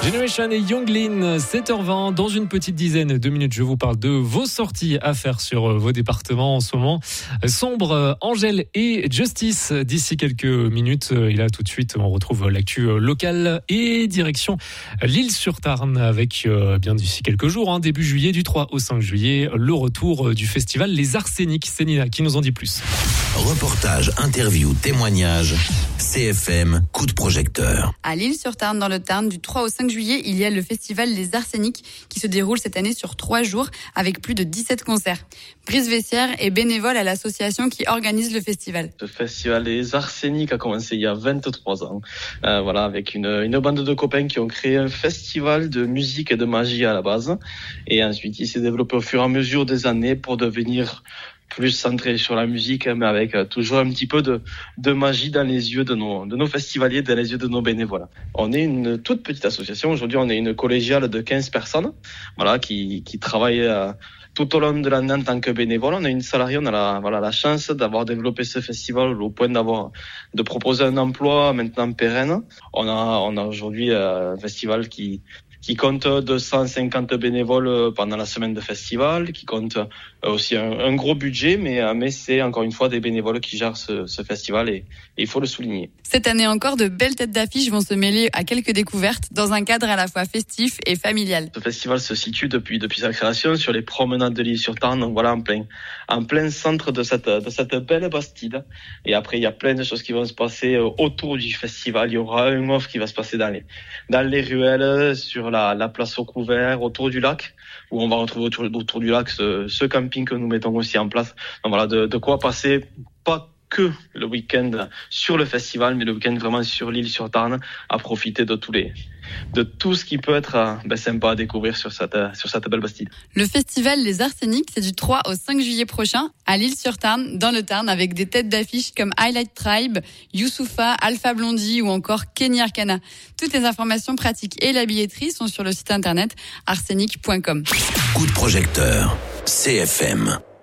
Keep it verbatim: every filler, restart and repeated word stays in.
Generation et Younglin, sept heures vingt. Dans une petite dizaine de minutes, je vous parle de vos sorties à faire sur vos départements en ce moment. Sombre, Angèle et Justice. D'ici quelques minutes, et là tout de suite, on retrouve l'actu locale et direction L'Isle-sur-Tarn avec, euh, bien d'ici quelques jours, hein, début juillet, du trois au cinq juillet, le retour du festival Les Arséniques. C'est Nina qui nous en dit plus. Reportage, interview, témoignage. C F M, coup de projecteur. À L'Isle-sur-Tarn, dans le Tarn, du trois au cinq juillet, il y a le festival Les Arséniques qui se déroule cette année sur trois jours avec plus de dix-sept concerts. Brice Vessière est bénévole à l'association qui organise le festival. Le festival Les Arséniques a commencé il y a vingt-trois ans. Euh, voilà, avec une, une bande de copains qui ont créé un festival de musique et de magie à la base. Et ensuite, il s'est développé au fur et à mesure des années pour devenir plus centré sur la musique, mais avec toujours un petit peu de, de magie dans les yeux de nos, de nos festivaliers, dans les yeux de nos bénévoles. On est une toute petite association. Aujourd'hui, on est une collégiale de quinze personnes, voilà, qui, qui travaillent euh, tout au long de l'année en tant que bénévole. On a une salariée, on a la, voilà, la chance d'avoir développé ce festival au point d'avoir, de proposer un emploi maintenant pérenne. On a, on a aujourd'hui euh, un festival qui, qui compte deux cent cinquante bénévoles pendant la semaine de festival, qui compte aussi un, un gros budget, mais, mais c'est encore une fois des bénévoles qui gèrent ce, ce festival et, et il faut le souligner. Cette année encore, de belles têtes d'affiche vont se mêler à quelques découvertes dans un cadre à la fois festif et familial. Ce festival se situe depuis, depuis sa création sur les promenades de l'Isle-sur-Tarn, donc voilà, en plein, en plein centre de cette, de cette belle Bastide. Et après, il y a plein de choses qui vont se passer autour du festival. Il y aura un off qui va se passer dans les, dans les ruelles, sur la La, la place au couvert, autour du lac, où on va retrouver autour, autour du lac ce, ce camping que nous mettons aussi en place. Donc voilà, de, de quoi passer pas que le week-end sur le festival, mais le week-end vraiment sur l'Isle-sur-Tarn, à profiter de tous les, de tout ce qui peut être ben, sympa à découvrir sur cette, sur cette belle Bastide. Le festival Les Arséniques, c'est du trois au cinq juillet prochain à l'Isle-sur-Tarn, dans le Tarn, avec des têtes d'affiche comme Highlight Tribe, Youssoufa, Alpha Blondie ou encore Kenny Arcana. Toutes les informations pratiques et la billetterie sont sur le site internet arsénique point com. Coup de projecteur, C F M.